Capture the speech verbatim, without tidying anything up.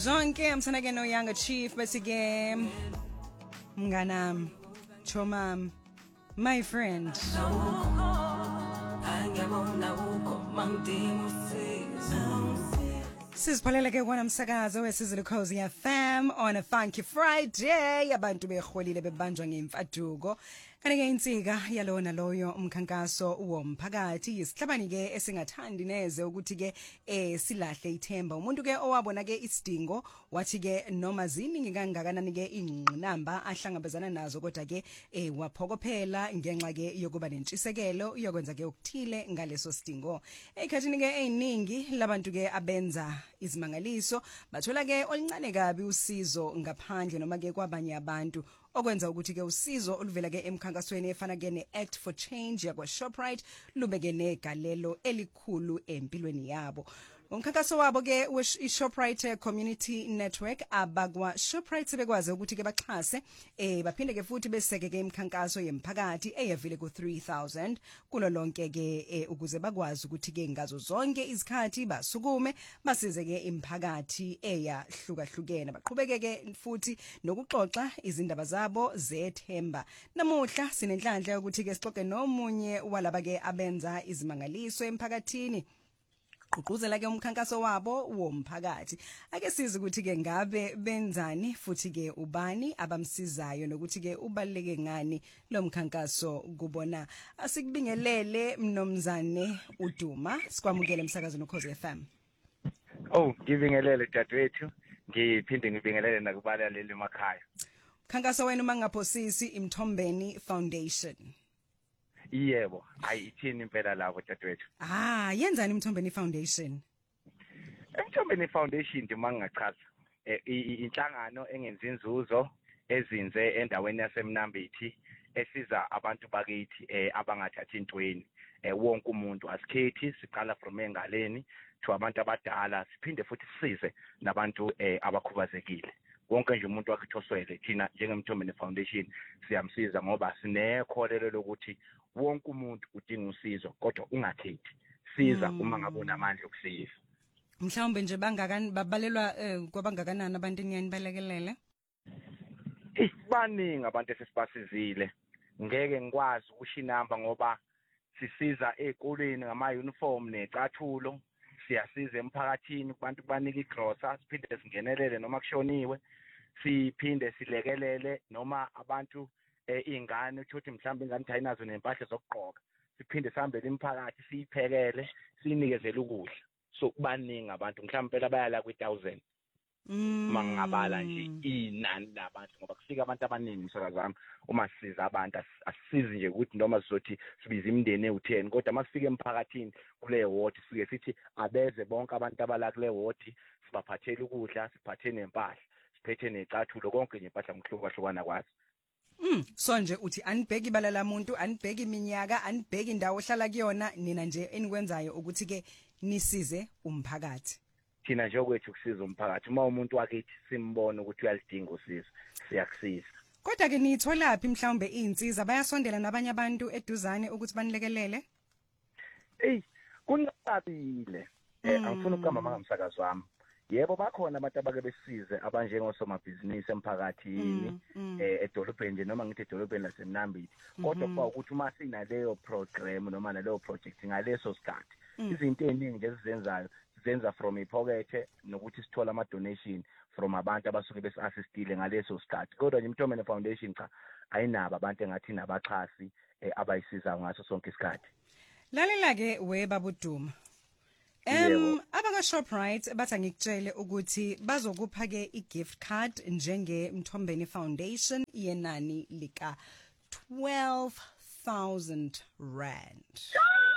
Zonke amsanake no Younger Chief bese ke mnganami chomam my friend Siziphalela ke kwana msakazo wesizwe Khosi F M on a funky Friday abantu beholile bebanjwa ngemfaduko kanike insika yalona loyo umkhankaso womphakathi isihlabani ke esingathandi neze ukuthi ke eh silahle ithemba umuntu ke owabona ke isidingo wathi ke noma ziningi kangakanani ke ingqinamba ahlangabezana nazo kodwa ke eh waphokophela ngenxa ke yokuba nentshisekelo yokwenza ke ukuthile ngaleso sidingo ekhathini ke eziningi labantu ke abenza izimangaliso bathola ke olincane kabi usizo ngaphandle noma ke kwabanye abantu okwenza ukuthi ke usizo oluvela ke emkhankasweni efana ke neAct for Change yakwa Shoprite lubeke negalelo elikhulu empilweni yabo umkhankaso wabo ke iShoprite Community Network abakwa Shoprite bekwazi ukuthi ke baxhase eh baphinde ke futhi beseke ke imkhankaso yemphakathi eyavile ku three thousand kulo lonke ke ukuze bakwazi ukuthi ke ngazo zonke izikhathi basukume basize ke imphakathi eyahlukahlukene baqhubeke ke futhi nokuxoxa izindaba zabo zethemba namuhla sinenhlanhla ukuthi ke sixoxe nomunye walaba ke abenza izimangaliso emphakathini Uqhuzela ke umkhankaso wabo womphakathi ake size ukuthi ke ngabe benzani futhi ke ubani abamsizayo nokuthi ke ubaleke ngani lo mkhankaso kubona asikubingelele mnomzane uDuma sikwamukele umsakazo noKhosi F M Oh ngibingelele dadewethu ngiphinde ngibingelele nakubalaleli emakhaya Mkhankaso wena mangaphosisi iMthombeni Foundation Yebo ayithini impela labo dadewethu Ah yenzani iMthombeni Foundation iMthombeni Foundation ndimangachaza inhlangano engenza inzuzo ezinze endaweni yaseMnambithi esiza abantu bakithi abangathathi intweni wonke umuntu asikhethi siqala from engaleni to abantu abadala siphinde futhi sisize nabantu abakhubazekile wonke nje umuntu wakhithoswele thina njengeMthombeni Foundation siyamsiza ngoba sinekholelo lokuthi wonke umuntu udinga usizo kodwa ungakhethi siza uma ngabona amandla okusiza mhlawumbe nje bangakani babalelwa kwabangakanani abantu eniyani balekelele Baningi abantu esesibasizile ngeke ngikwazi ukusho inamba ngoba sisiza ezikoleni ngama uniform necathulo siyasiza emphakathini kubantu banika igrosa siphinde singenelele noma kushoniwe siphinde silekelele noma abantu ingane ukuthi mhlawumbe ingane ayinazo nempahla zokugqoka siphinde sihambele imphakathi siyiphekele sinikezele ukudla so kubaningi abantu mhlawumbe phela bayala kwi one thousand mangabala nje inani labantu ngoba kufika abantu abaningi msakazi wami uma sisiza abantu asisizi nje ukuthi noma sizothi sibiza imindeni ewu ten kodwa masifike emphakathini kule ward sike sithi abeze bonke abantu abala kule ward sibaphathele ukudla siphathe nempahla siphethe necathulo konke nje impahla ngokuhlukahlukana kwazo Mm so nje uthi anibheki ibala lamuntu anibheki iminyaka anibheki indawo ohlala kuyona nina nje enikwenzayo ukuthi ke nisize umphakathi thina nje okwethu kusiza umphakathi uma umuntu wakithi simbona ukuthi uyalidinga usizo siyakusiza kodwa ke nitholaphi mhlawumbe izinsiza bayasondela nabanye abantu eduzane ukuthi banilekelele Ey kunqabile eh angifuni ukugamba mangamsakazi wami Yebo bakhona abantu abake besize abanjengosomabhizinisi emphakathini eh edolobheni nje noma ngithi edolobheni laseMnambithi kodwa kuba ukuthi uma sina leyo program noma naleyo project ngaleso sikhathi izinto eziningi nje sizenzayo sizenza from ipocket nokuthi sithola ama donation from abantu abasuke besiassistile ngaleso sikhathi kodwa nje iMthombeni Foundation cha ayinabo abantu engathi nabaxhasi abayisiza ngaso sonke isikhathi Lalela ke we babuduma Em abaka Shoprite bathi ngikutshele ukuthi bazokupha ke igift card njenge Mthombeni Foundation yenani lika twelve thousand rand